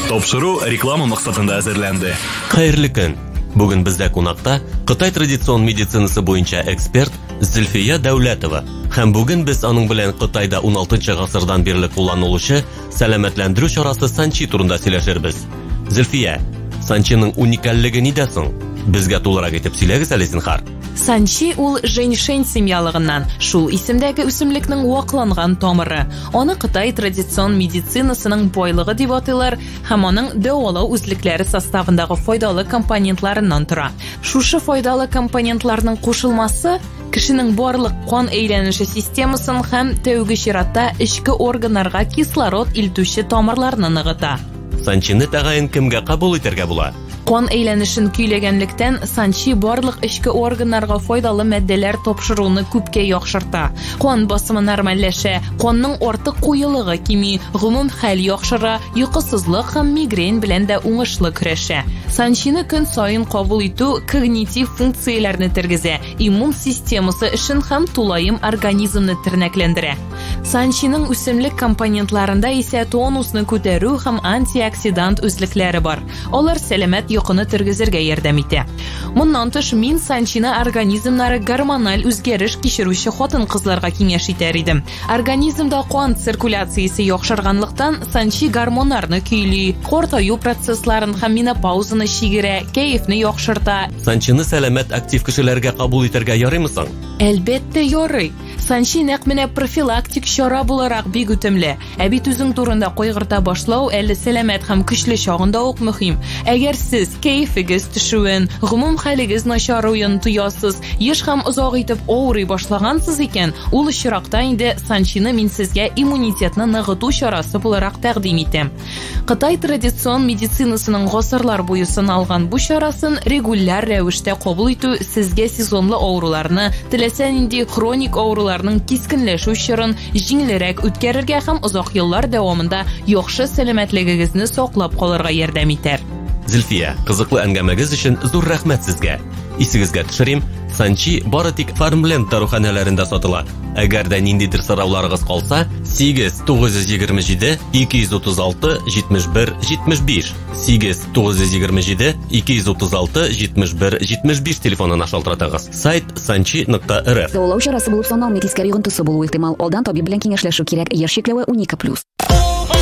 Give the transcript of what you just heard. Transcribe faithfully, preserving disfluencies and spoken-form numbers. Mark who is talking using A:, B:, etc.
A: Тапшыру реклама максатында әзерләнде.
B: Хәерле көн. Бүген бездә кунакта Кытай традицион медицинасы буенча эксперт Зөлфия Дәүләтова. Һәм бүген без аның белән Кытайда он алтынчы гасырдан бирле кулланылучы сәламәтләндерү чарасы Санчи турында сөйләшербез. Зөлфия, Санчиның уникальлыгы нидә соң? Безгә тулырак итеп сөйләгез әле зинһар.
C: Санчи ул женьшень семьялыгыннан, шул исемдәге үсемлекнең вакланган тамыры. Аны Кытай традицион медицинасының байлыгы дип атыйлар һәм аның дәвалау үзлекләре составындагы файдалы компонентларыннан тора. Шушы файдалы компонентларның кушылмасы кешенең барлык кан әйләнеше системасын һәм тәүге чиратта эчке органнарга кислород илтүче тамырларны ныгыта.
B: Санчины тәгаен кемгә кабул итәргә була?
C: Кан әйләнешен көйләгәнлектән Санчи барлык эчке органнарга файдалы матдәләр тапшыруны күпкә яхшырта. Кан басымы нормальләшә, канның артык куелыгы кими, гомум хәл яхшыра, йокысызлык һәм мигрен белән дә уңышлы көрәшә. Санчины көн саен кабул итү когнитив функцияләрне тергезә, иммун системасы эшен һәм тулаем организмны тернәкләндерә. Санчиның үсемлек компонентларында исә тонусны күтәрү һәм антиоксидант үзлекләре бар. Алар сәламәт йокыны тергезергә ярдәм итә. Моннан тыш мин Санчины организмнары гормональ үзгәреш кичерүче хатын-кызларга киңәш итәр идем. Организмда кан циркуляциясе яхшырганлыктан Санчи гормоннарны көйли, картаю процессларын һәм менопаузаны чигерә, кәефне яхшырта.
B: Санчины сәламәт актив кешеләргә кабул итәргә ярыймы соң?
C: Әлбәттә ярый. Санчи нәкъ менә профилактик чара буларак бик үтемле. Ә бит үзең турында кайгырта башлау әле сәламәт һәм көчле чагында ук мөһим. Әгәр сез кәефегез төшүен, гомум хәлегез начаруен тоясыз, еш һәм озак итеп авырый башлагансыз икән, ул очракта инде Санчины мин сезгә иммунитетны ныгыту чарасы буларак тәкъдим итәм. Кытай традицион медицинасының гасырлар буе сыналган бу чарасын регуляр рәвештә кабул итү сезгә сезонлы авыруларны, теләсә нинди хроник авыруларның кискенләшү чорын җиңелрәк үткәрергә һәм озак еллар дәвамында яхшы сәламәтлегегезне саклап калырга ярдәм итәр.
B: Зөлфия, кызыклы әңгәмәгез өчен зур рәхмәт сезгә. Исегезгә төшерим, Санчи бары тик Farmland даруханәләрендә сатыла. Әгәр дә ниндидер сорауларыгыз калса, сигез тугыз йөз егерме җиде ике йөз утыз алты җитмеш бер җитмеш биш, сигез тугыз йөз егерме җиде ике йөз утыз алты җитмеш бер җитмеш биш телефонына шалтыратыгыз. Сайт санчи нокта эр эф.
D: Дәвалау чарасы булып саналмый, тискәри йогынтысы булуы ихтимал. Алдан табиб белән киңәшләшү кирәк. Яшь чикләве унике плюс.